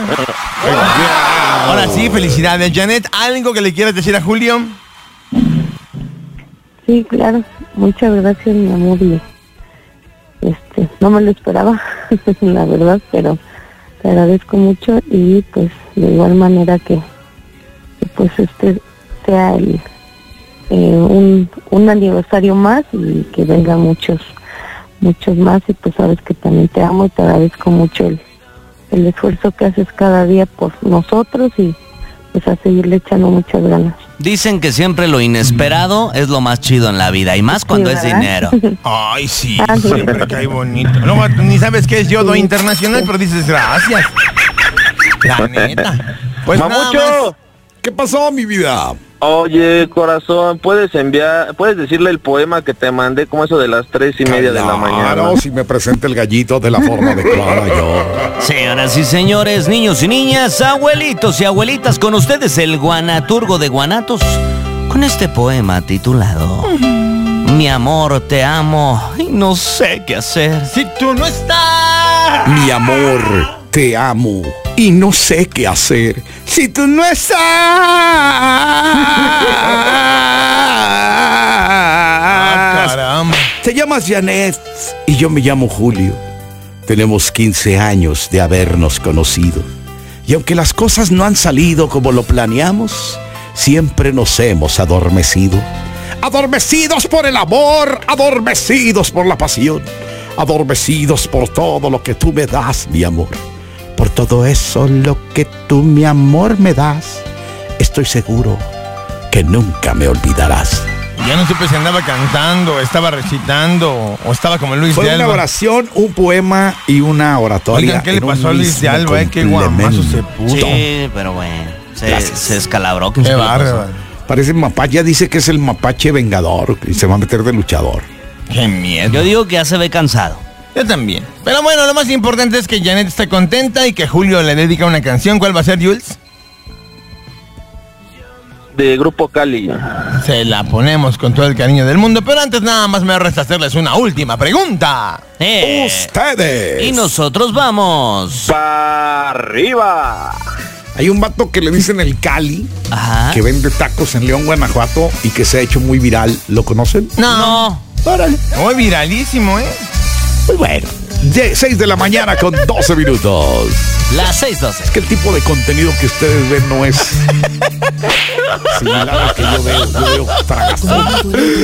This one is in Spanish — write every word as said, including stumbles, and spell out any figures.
Ahora sí, felicidades, Janet. ¿Algo que le quieras decir a Julio? Sí, claro. Muchas gracias, mi amor. Y, este, no me lo esperaba, la verdad, pero te agradezco mucho y pues de igual manera que, que pues este sea el eh, un, un aniversario más y que vengan muchos, muchos más y pues sabes que también te amo y te agradezco mucho el, el esfuerzo que haces cada día por nosotros y pues a seguirle echando muchas ganas. Dicen que siempre lo inesperado es lo más chido en la vida, y más cuando sí, es dinero. Ay, sí, ah, sí. Siempre cae bonito. No, ni sabes qué es yodo sí. internacional, pero dices gracias. La neta. Pues Mamucho, ¿qué pasó, mi vida? Oye, corazón, ¿puedes enviar, puedes decirle el poema que te mandé como eso de las tres y media claro, de la mañana? Claro, si me presenta el gallito de la forma adecuada yo. Señoras y señores, niños y niñas, abuelitos y abuelitas, con ustedes el guanaturgo de Guanatos, con este poema titulado Mi amor, te amo y no sé qué hacer si tú no estás. Mi amor, te amo y no sé qué hacer si tú no estás. Ah, caramba. Te llamas Janet y yo me llamo Julio. Tenemos quince años de habernos conocido. Y aunque las cosas no han salido como lo planeamos, siempre nos hemos adormecido. Adormecidos por el amor, adormecidos por la pasión, adormecidos por todo lo que tú me das, mi amor. Por todo eso, lo que tú, mi amor, me das, estoy seguro que nunca me olvidarás. Ya no supe si andaba cantando, estaba recitando o estaba como Luis Fue de Alba. Fue una oración, un poema y una oratoria. Oigan, ¿qué le pasó a Luis de Alba? Eh? Qué guamazo se puso. Sí, pero bueno, se, se escalabró. Qué bárbaro. Parece mapache, ya dice que es el mapache vengador y se va a meter de luchador. Qué miedo. Yo digo que ya se ve cansado. Yo también. Pero bueno, lo más importante es que Janet está contenta y que Julio le dedica una canción. ¿Cuál va a ser, Jules? De Grupo Cali. Se la ponemos con todo el cariño del mundo, pero antes nada más me resta hacerles una última pregunta. Eh, Ustedes. Y nosotros vamos para arriba. Hay un vato que le dicen el Cali, ajá, que vende tacos en León, Guanajuato y que se ha hecho muy viral. ¿Lo conocen? No. no. Órale. Muy viralísimo, ¿eh? Muy bueno. seis de la mañana con doce minutos. Las seis doce. Es que el tipo de contenido que ustedes ven no es similar al que yo veo. Yo veo tragazón.